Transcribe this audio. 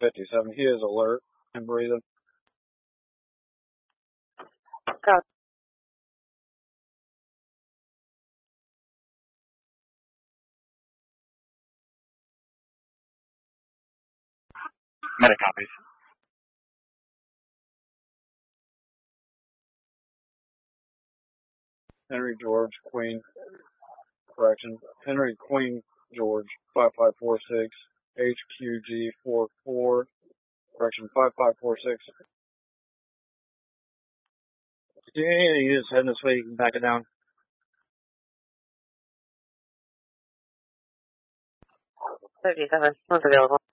57. He is alert and breathing. Copy. Medic copies. Henry George Queen. Correction. Henry Queen George 5546 HQG 44. Correction 5546. Do any units heading this way? You can back it down. 57. What's available?